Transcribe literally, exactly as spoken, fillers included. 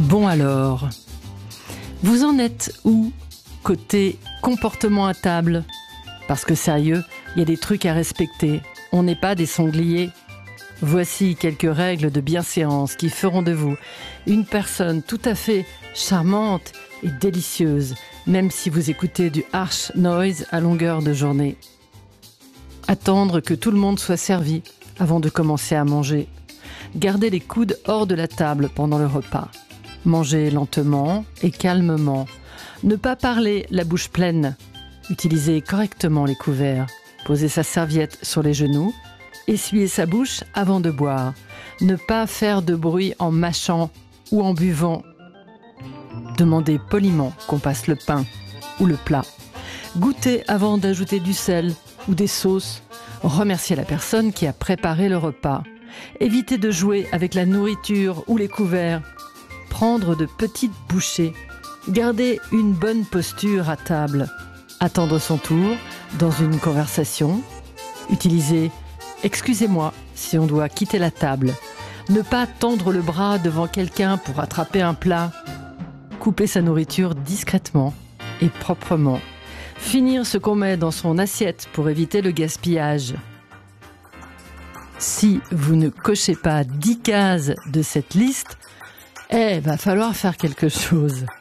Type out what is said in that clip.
Bon alors, vous en êtes où côté comportement à table? Parce que sérieux, il y a des trucs à respecter. On n'est pas des sangliers. Voici quelques règles de bienséance qui feront de vous une personne tout à fait charmante et délicieuse, même si vous écoutez du harsh noise à longueur de journée. Attendre que tout le monde soit servi avant de commencer à manger. Garder les coudes hors de la table pendant le repas. Manger lentement et calmement. Ne pas parler la bouche pleine. Utiliser correctement les couverts. Poser sa serviette sur les genoux. Essuyer sa bouche avant de boire. Ne pas faire de bruit en mâchant ou en buvant. Demander poliment qu'on passe le pain ou le plat. Goûter avant d'ajouter du sel ou des sauces. Remercier la personne qui a préparé le repas. Éviter de jouer avec la nourriture ou les couverts. Prendre de petites bouchées. Garder une bonne posture à table. Attendre son tour dans une conversation. Utiliser « excusez-moi » si on doit quitter la table. Ne pas tendre le bras devant quelqu'un pour attraper un plat. Couper sa nourriture discrètement et proprement. Finir ce qu'on met dans son assiette pour éviter le gaspillage. Si vous ne cochez pas dix cases de cette liste, eh, va falloir faire quelque chose.